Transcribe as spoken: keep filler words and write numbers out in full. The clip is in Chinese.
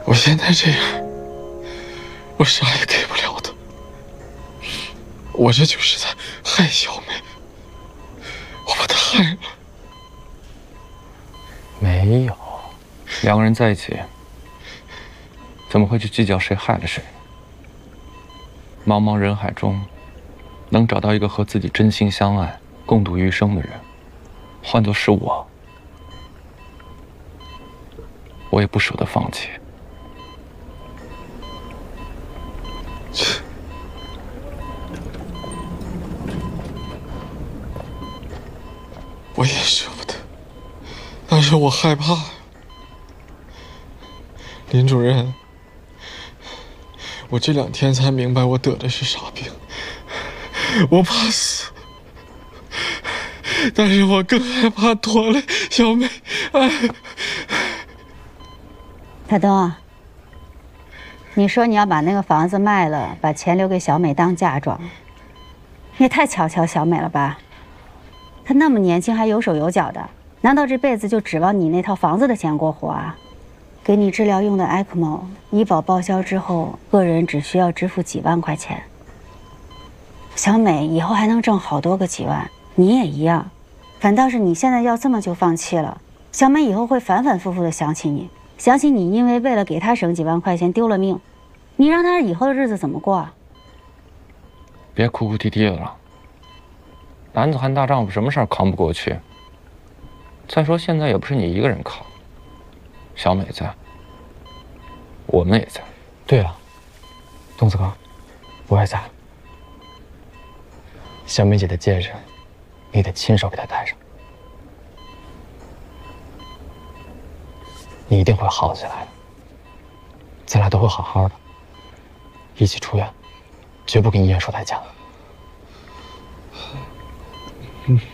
我现在这样，我啥也给不了他。我这就是在害小美，我把她害了。 没有，两个人在一起，怎么会去计较谁害了谁？茫茫人海中，能找到一个和自己真心相爱、共度余生的人，换作是我，我也不舍得放弃。 我也舍不得，但是我害怕。林主任，我这两天才明白我得的是啥病，我怕死，但是我更害怕拖累小美。哎， 台东，你说你要把那个房子卖了，把钱留给小美当嫁妆，你也太瞧瞧小美了吧？她那么年轻还有手有脚的，难道这辈子就指望你那套房子的钱过活啊？给你治疗用的 E C M O， 医保报销之后，个人只需要支付几万块钱。小美以后还能挣好多个几万，你也一样。反倒是你现在要这么就放弃了，小美以后会反反复复的想起你，想起你因为为了给她省几万块钱丢了命，你让她以后的日子怎么过啊？ 别哭哭啼啼的了。男子汉大丈夫，什么事儿扛不过去？再说现在也不是你一个人扛，小美在，我们也在。 对了，东子哥，我也在。小美姐的戒指，你得亲手给她戴上，你一定会好起来的。咱俩都会好好的，一起出院，绝不跟医院说太假。 嗯。